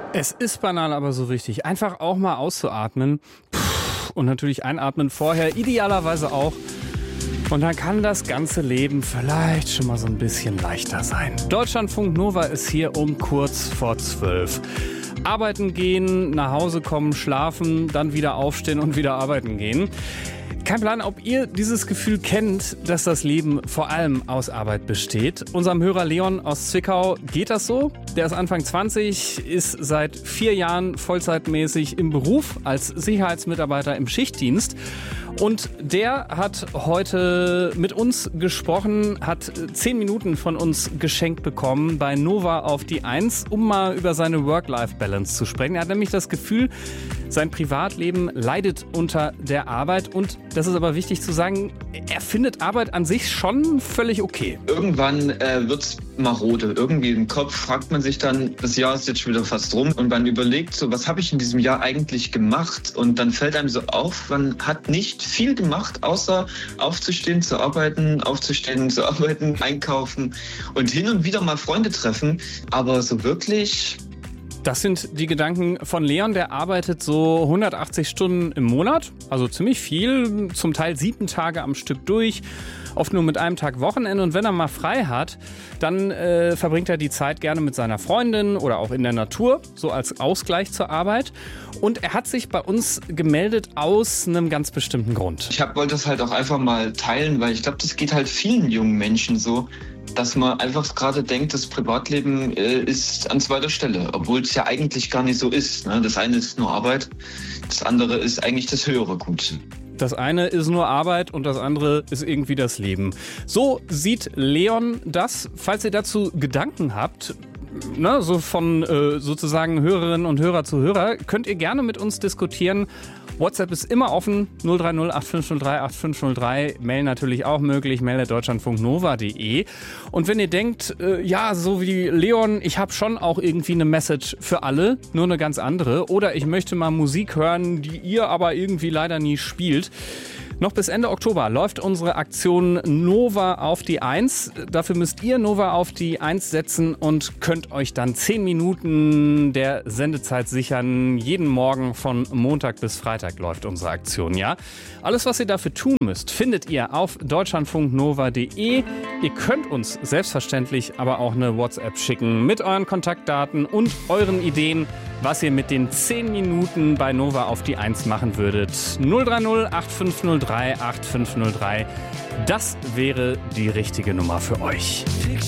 Es ist banal, aber so wichtig. Einfach auch mal auszuatmen. Und natürlich einatmen vorher, idealerweise auch. Und dann kann das ganze Leben vielleicht schon mal so ein bisschen leichter sein. Deutschlandfunk Nova ist hier um kurz vor 12. Arbeiten gehen, nach Hause kommen, schlafen, dann wieder aufstehen und wieder arbeiten gehen. Kein Plan, ob ihr dieses Gefühl kennt, dass das Leben vor allem aus Arbeit besteht. Unserem Hörer Leon aus Zwickau geht das so. Der ist Anfang 20, ist seit 4 Jahren vollzeitmäßig im Beruf als Sicherheitsmitarbeiter im Schichtdienst. Und der hat heute mit uns gesprochen, hat 10 Minuten von uns geschenkt bekommen bei Nova auf die 1, um mal über seine Work-Life-Balance zu sprechen. Er hat nämlich das Gefühl, sein Privatleben leidet unter der Arbeit. Und das ist aber wichtig zu sagen, er findet Arbeit an sich schon völlig okay. Irgendwann wird's marode. Irgendwie im Kopf fragt man sich dann, das Jahr ist jetzt schon wieder fast rum. Und man überlegt so, was habe ich in diesem Jahr eigentlich gemacht? Und dann fällt einem so auf, man hat nicht viel gemacht, außer aufzustehen, zu arbeiten, einkaufen und hin und wieder mal Freunde treffen. Aber so wirklich... Das sind die Gedanken von Leon, der arbeitet so 180 Stunden im Monat, also ziemlich viel, zum Teil 7 Tage am Stück durch, oft nur mit einem Tag Wochenende. Und wenn er mal frei hat, dann verbringt er die Zeit gerne mit seiner Freundin oder auch in der Natur, so als Ausgleich zur Arbeit. Und er hat sich bei uns gemeldet aus einem ganz bestimmten Grund. Ich wollte das halt auch einfach mal teilen, weil ich glaube, das geht halt vielen jungen Menschen so, dass man einfach gerade denkt, das Privatleben ist an zweiter Stelle, obwohl es ja eigentlich gar nicht so ist. Ne? Das eine ist nur Arbeit, das andere ist eigentlich das höhere Gut. Das eine ist nur Arbeit und das andere ist irgendwie das Leben. So sieht Leon das. Falls ihr dazu Gedanken habt, ne, so von sozusagen Hörerinnen und Hörer zu Hörer, könnt ihr gerne mit uns diskutieren. WhatsApp ist immer offen, 030 8503 8503, Mail natürlich auch möglich, mail@deutschlandfunknova.de. Und wenn ihr denkt, ja, so wie Leon, ich habe schon auch irgendwie eine Message für alle, nur eine ganz andere, oder ich möchte mal Musik hören, die ihr aber irgendwie leider nie spielt. Noch bis Ende Oktober läuft unsere Aktion Nova auf die 1. Dafür müsst ihr Nova auf die 1 setzen und könnt euch dann 10 Minuten der Sendezeit sichern. Jeden Morgen von Montag bis Freitag läuft unsere Aktion, ja? Alles, was ihr dafür tun müsst, findet ihr auf deutschlandfunknova.de. Ihr könnt uns selbstverständlich aber auch eine WhatsApp schicken mit euren Kontaktdaten und euren Ideen, was ihr mit den 10 Minuten bei Nova auf die 1 machen würdet. 030 8503 8503. Das wäre die richtige Nummer für euch.